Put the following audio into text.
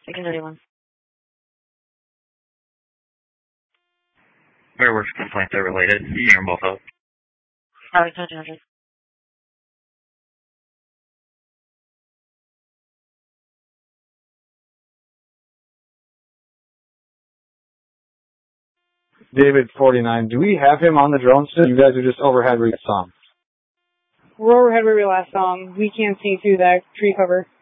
631. Fireworks complaints are related. You hear them both out. Probably 200. David 49. Do we have him on the drone still? You guys are just overhead where you saw him. We're overhead where we last saw him. We can't see through that tree cover.